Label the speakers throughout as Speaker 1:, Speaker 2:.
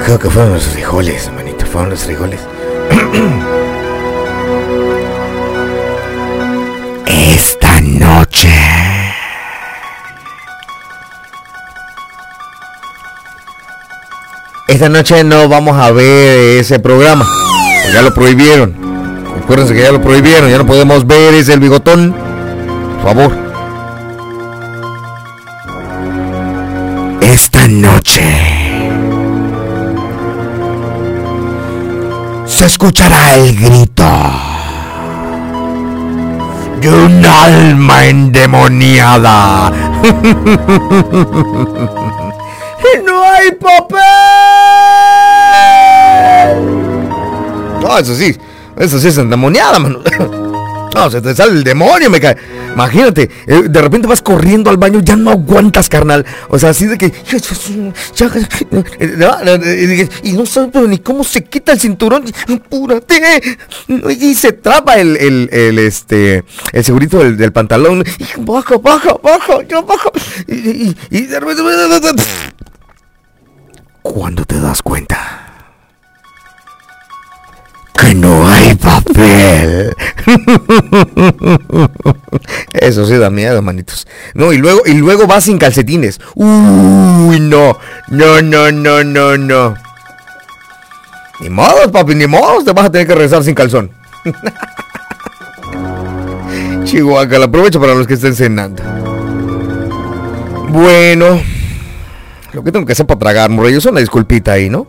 Speaker 1: Creo que fueron los frijoles, manito, fueron los frijoles. Esta noche. Esta noche no vamos a ver ese programa. Ya lo prohibieron. Acuérdense que ya lo prohibieron. Ya no podemos ver ese El Bigotón. Por favor. Esta noche se escuchará el grito de un alma endemoniada. ¡Y no hay papel! No, eso sí es endemoniada, mano. No, se te sale el demonio, me cae. Imagínate, de repente vas corriendo al baño, ya no aguantas, carnal. O sea, así de que... Y no sabes ni cómo se quita el cinturón. ¡Apúrate! Y se traba el segurito del pantalón. Baja, ya baja. Y de repente... Cuando te das cuenta que no hay papel. Eso sí da miedo, manitos. No, y luego vas sin calcetines. Uy, no. Ni modo, papi, ni modo. Te vas a tener que regresar sin calzón. Chihuahua, lo aprovecho para los que estén cenando. Bueno, lo que tengo que hacer para tragar, Morellos, una disculpita ahí, ¿no?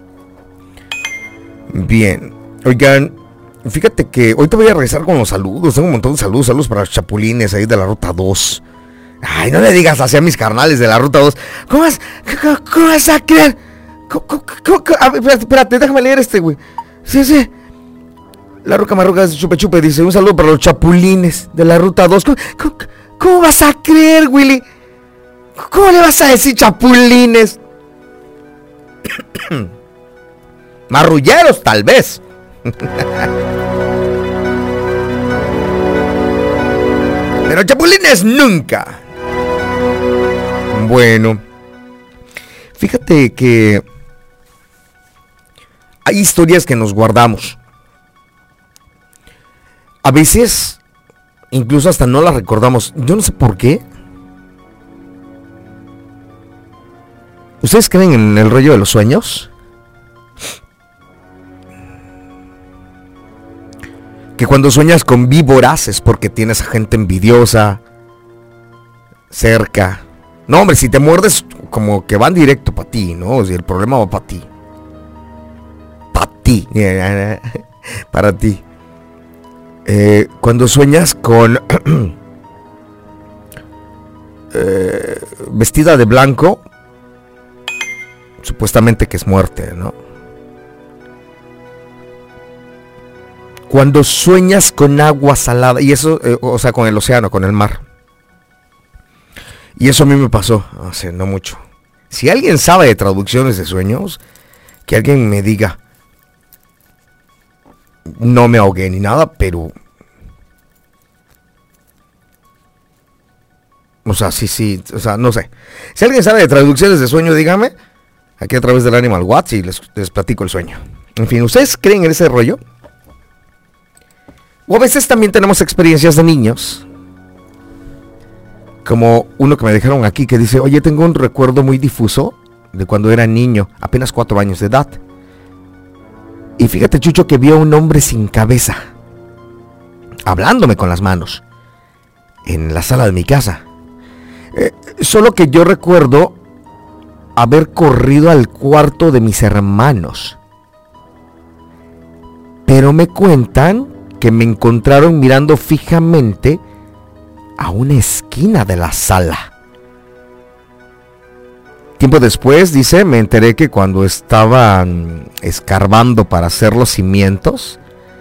Speaker 1: Bien. Oigan, fíjate que hoy te voy a regresar con los saludos. Tengo un montón de saludos para los chapulines ahí de la Ruta 2. Ay, no le digas así a mis carnales de la Ruta 2. ¿Cómo vas a creer? A ver, espérate, déjame leer güey. Sí. La Roca Marroca de Chupe dice, un saludo para los chapulines de la Ruta 2. ¿Cómo vas a creer, Willy? ¿Cómo le vas a decir chapulines? Marrulleros, tal vez. Pero chapulines nunca. Bueno, fíjate que hay historias que nos guardamos. A veces, incluso hasta no las recordamos. Yo no sé por qué. ¿Ustedes creen en el rollo de los sueños? Que cuando sueñas con víboras es porque tienes a gente envidiosa cerca. No, hombre, si te muerdes, como que van directo para ti, ¿no? O sea, el problema va para ti. Para ti. Cuando sueñas con vestida de blanco, supuestamente que es muerte, ¿no? Cuando sueñas con agua salada, y eso, o sea, con el océano, con el mar. Y eso a mí me pasó hace no mucho. Si alguien sabe de traducciones de sueños, que alguien me diga. No me ahogué ni nada, pero... O sea, sí, o sea, no sé. Si alguien sabe de traducciones de sueño, dígame. Aquí a través del Animal Watch y les platico el sueño. En fin, ¿ustedes creen en ese rollo? O a veces también tenemos experiencias de niños. Como uno que me dejaron aquí que dice, oye, tengo un recuerdo muy difuso de cuando era niño, apenas 4 años de edad. Y fíjate, Chucho, que vio a un hombre sin cabeza, hablándome con las manos, en la sala de mi casa. Solo que yo recuerdo haber corrido al cuarto de mis hermanos. Pero me cuentan que me encontraron mirando fijamente a una esquina de la sala. Tiempo después, dice, me enteré que cuando estaban escarbando para hacer los cimientos,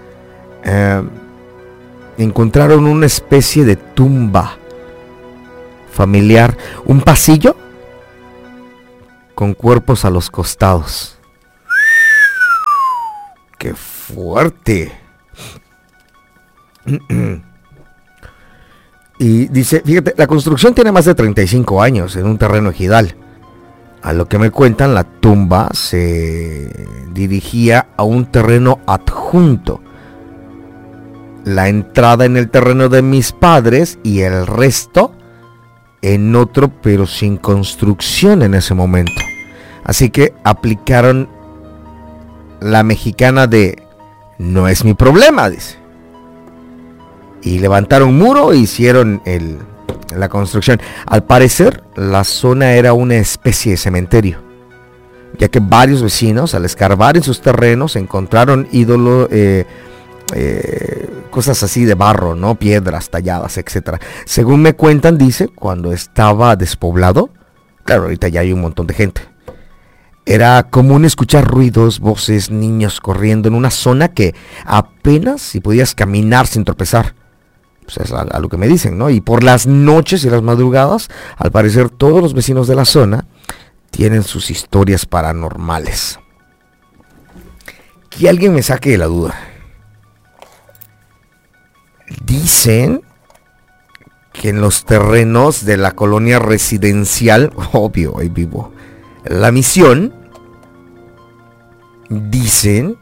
Speaker 1: encontraron una especie de tumba familiar, un pasillo con cuerpos a los costados. ¡Qué fuerte! Y dice, fíjate, la construcción tiene más de 35 años en un terreno ejidal. A lo que me cuentan, la tumba se dirigía a un terreno adjunto. La entrada en el terreno de mis padres y el resto en otro, pero sin construcción en ese momento. Así que aplicaron la mexicana de no es mi problema, dice. Y levantaron un muro e hicieron la construcción. Al parecer, la zona era una especie de cementerio, ya que varios vecinos, al escarbar en sus terrenos, encontraron ídolos, cosas así de barro, ¿no? Piedras talladas, etcétera. Según me cuentan, dice, cuando estaba despoblado, claro, ahorita ya hay un montón de gente, era común escuchar ruidos, voces, niños corriendo en una zona que apenas si podías caminar sin tropezar. Pues es a lo que me dicen, ¿no? Y por las noches y las madrugadas, al parecer todos los vecinos de la zona tienen sus historias paranormales. Que alguien me saque de la duda. Dicen que en los terrenos de la colonia residencial, obvio, ahí vivo, La Misión, dicen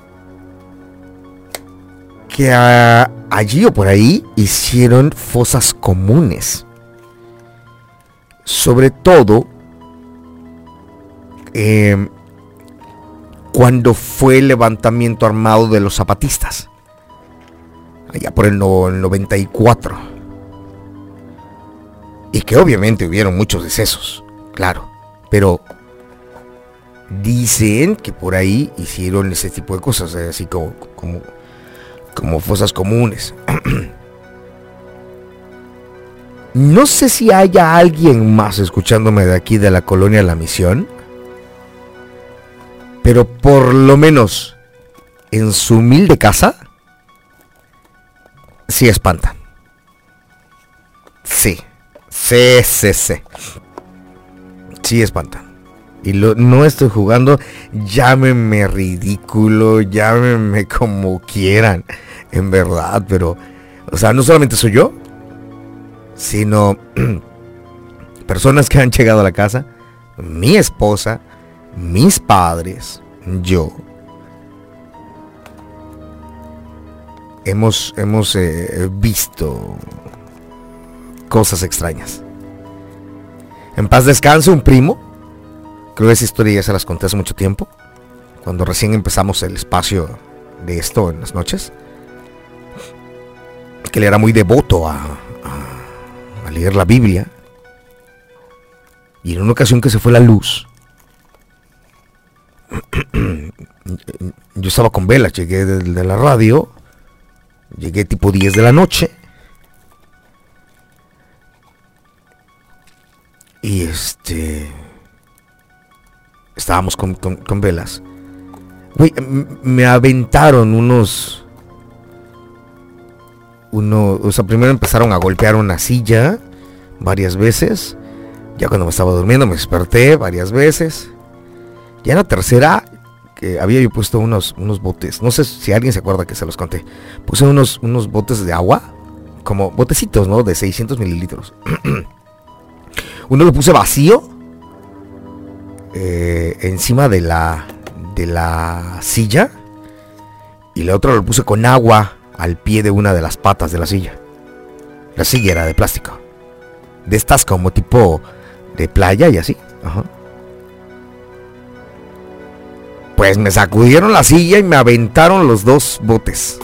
Speaker 1: que allí o por ahí hicieron fosas comunes. Sobre todo cuando fue el levantamiento armado de los zapatistas, allá por el 94. Y que obviamente hubieron muchos decesos, claro, pero dicen que por ahí hicieron ese tipo de cosas, así como fosas comunes. No sé si haya alguien más escuchándome de aquí de la colonia La Misión, pero por lo menos en su humilde casa sí espantan. Sí espantan. Y no estoy jugando, llámenme ridículo, llámenme como quieran, en verdad, pero, o sea, no solamente soy yo, sino personas que han llegado a la casa, mi esposa, mis padres, yo. Hemos visto cosas extrañas. En paz descanse un primo. Creo que esa historia ya se las conté hace mucho tiempo, cuando recién empezamos el espacio de esto en las noches, que él era muy devoto a leer la Biblia. Y en una ocasión que se fue la luz, yo estaba con velas, llegué de la radio, llegué tipo 10 de la noche, y estábamos con velas. Güey, me aventaron o sea, primero empezaron a golpear una silla varias veces. Ya cuando me estaba durmiendo me desperté varias veces. Ya en la tercera, que había yo puesto unos botes, no sé si alguien se acuerda que se los conté. Puse unos botes de agua, como botecitos, ¿no? De 600 mililitros. Uno lo puse vacío encima de la silla, y el otro lo puse con agua al pie de una de las patas de la silla. La silla era de plástico, de estas como tipo de playa y así. Ajá. Pues me sacudieron la silla y me aventaron los dos botes.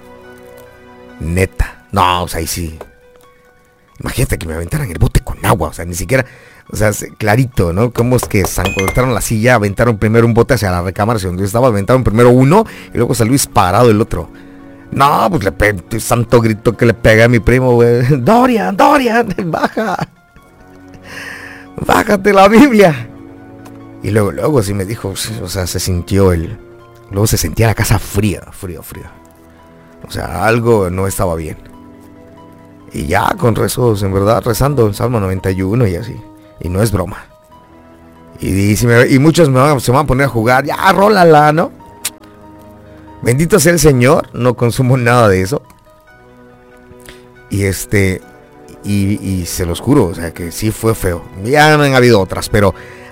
Speaker 1: Neta. No, o sea, ahí sí. Imagínate que me aventaran el bote con agua, o sea, ni siquiera, o sea, clarito, ¿no? Cómo es que aventaron la silla, aventaron primero un bote hacia la recámara, hacia donde yo estaba, aventaron primero uno y luego salió disparado el otro. No, pues le pegué, santo grito que le pegué a mi primo, güey. Dorian, baja. Bájate la Biblia. Y luego sí me dijo, o sea, se sintió luego se sentía la casa fría. O sea, algo no estaba bien. Y ya con rezos, en verdad, rezando el Salmo 91 y así. Y no es broma. Y muchos se van a poner a jugar. Ya, rólala, ¿no? Bendito sea el Señor. No consumo nada de eso. Y y se los juro, o sea, que sí fue feo. Ya no han habido otras, pero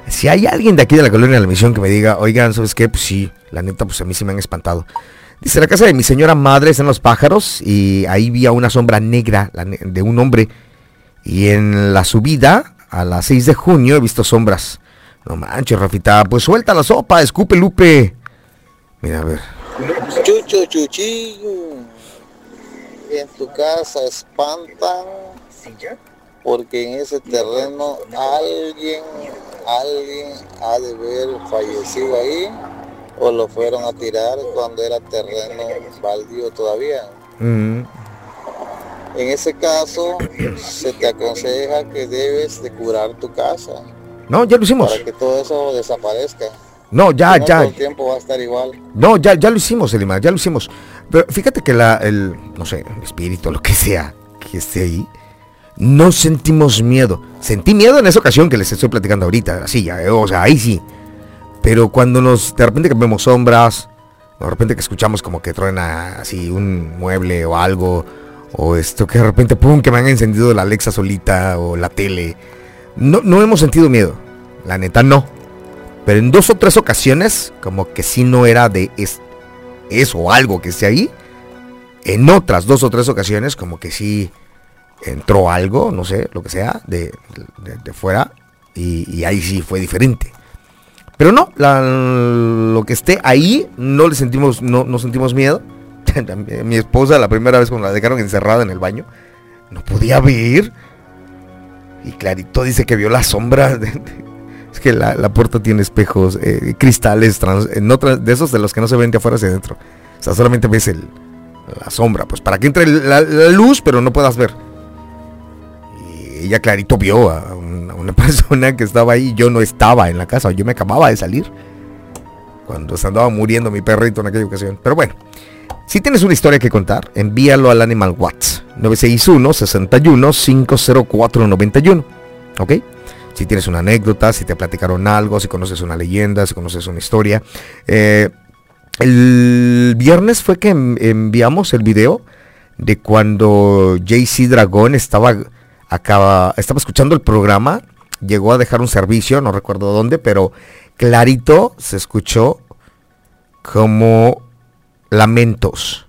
Speaker 1: Si hay alguien de aquí de la colonia de la Misión que me diga, oigan, ¿sabes qué? Pues sí, la neta, pues a mí sí me han espantado. Dice, la casa de mi señora madre está en Los Pájaros y ahí vi a una sombra negra de un hombre. Y en la subida, a las 6 de junio, he visto sombras. No manches, Rafita, pues suelta la sopa, escupe, Lupe. Mira, a ver.
Speaker 2: Chucho, chuchillo, en tu casa espantan porque en ese terreno alguien ha de haber fallecido ahí o lo fueron a tirar cuando era terreno baldío todavía. En ese caso se te aconseja que debes de curar tu casa.
Speaker 1: No, ya lo hicimos.
Speaker 2: Para que todo eso desaparezca.
Speaker 1: No, ya.
Speaker 2: Todo el tiempo va a estar igual.
Speaker 1: No, ya lo hicimos, Elimar, ya lo hicimos. Pero fíjate que el espíritu, lo que sea, que esté ahí, no sentimos miedo. Sentí miedo en esa ocasión que les estoy platicando ahorita, así ya, o sea, ahí sí. Pero cuando de repente que vemos sombras, de repente que escuchamos como que truena así un mueble o algo, o esto que de repente, pum, que me han encendido la Alexa solita o la tele, no hemos sentido miedo, la neta no. Pero en 2 o 3 ocasiones, como que sí no era de eso o algo que esté ahí. En otras 2 o 3 ocasiones, como que sí entró algo, no sé, lo que sea, de fuera. Y ahí sí fue diferente. Pero no, lo que esté ahí, no sentimos miedo. Mi esposa, la primera vez cuando la dejaron encerrada en el baño, no podía ver. Y clarito dice que vio la sombra es que la puerta tiene espejos, cristales, de esos de los que no se ven de afuera hacia adentro. O sea, solamente ves la sombra, pues para que entre la luz, pero no puedas ver. Y ella clarito vio a una persona que estaba ahí. Yo no estaba en la casa, yo me acababa de salir cuando se andaba muriendo mi perrito en aquella ocasión. Pero bueno, si tienes una historia que contar, envíalo al Animal WhatsApp 961-61-50491. ¿Ok? Si tienes una anécdota, si te platicaron algo, si conoces una leyenda, si conoces una historia. El viernes fue que enviamos el video de cuando JC Dragón estaba escuchando el programa. Llegó a dejar un servicio, no recuerdo dónde, pero clarito se escuchó como lamentos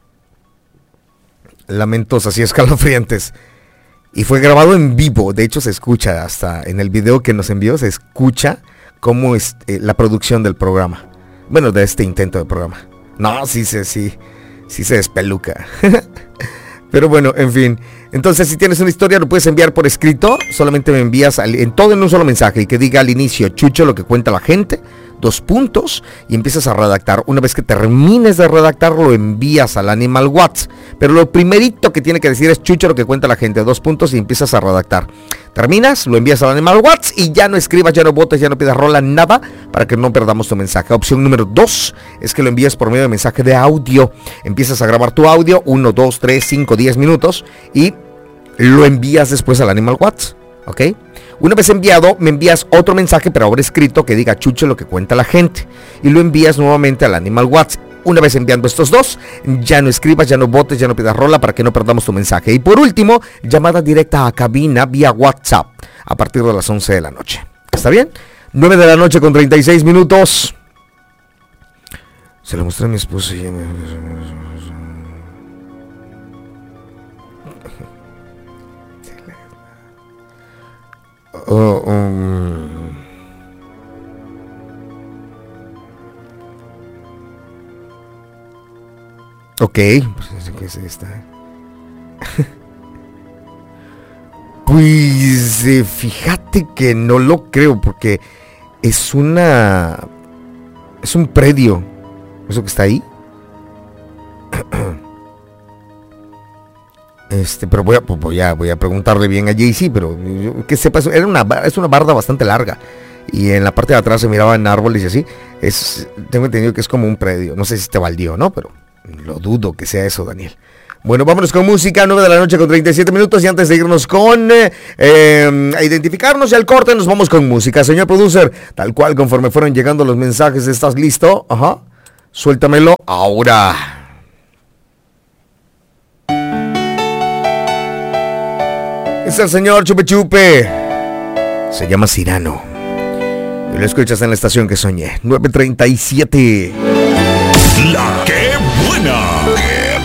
Speaker 1: así escalofriantes. Y fue grabado en vivo, de hecho se escucha hasta en el video que nos envió, se escucha cómo es la producción del programa. Bueno, de este intento de programa. No, sí se despeluca. Pero bueno, en fin. Entonces, si tienes una historia, lo puedes enviar por escrito. Solamente me envías en un solo mensaje y que diga al inicio, Chucho, lo que cuenta la gente. 2 puntos y empiezas a redactar. Una vez que termines de redactar, lo envías al Animal WhatsApp. Pero lo primerito que tiene que decir es Chucho, lo que cuenta la gente. 2 puntos y empiezas a redactar. Terminas, lo envías al Animal WhatsApp y ya no escribas, ya no votes, ya no pidas rola, nada, para que no perdamos tu mensaje. Opción número 2 es que lo envíes por medio de mensaje de audio. Empiezas a grabar tu audio, 1, 2, 3, 5, 10 minutos y lo envías después al Animal WhatsApp. ¿Ok? Una vez enviado, me envías otro mensaje, pero ahora escrito, que diga Chucho, lo que cuenta la gente. Y lo envías nuevamente al Animal WhatsApp. Una vez enviando estos 2, ya no escribas, ya no votes, ya no pidas rola para que no perdamos tu mensaje. Y por último, llamada directa a cabina vía WhatsApp a partir de las 11 de la noche. ¿Está bien? 9 de la noche con 36 minutos. Se lo mostré a mi esposa y ella me... Ok, pues ¿qué es esta? Pues fíjate que no lo creo porque es un predio, eso que está ahí. Pero voy a preguntarle bien a JC, pero que sepa, es una barda bastante larga y en la parte de atrás se miraban árboles y así. Tengo entendido que es como un predio, no sé si este baldío, ¿no? Pero lo dudo que sea eso, Daniel. Bueno, vámonos con música, 9 de la noche con 37 minutos y antes de irnos con a identificarnos y al corte nos vamos con música. Señor producer, tal cual conforme fueron llegando los mensajes, ¿estás listo? Ajá, suéltamelo ahora. Es el señor Chupe Chupe. Se llama Cirano. Y lo escuchas en la estación que soñé. 9:37.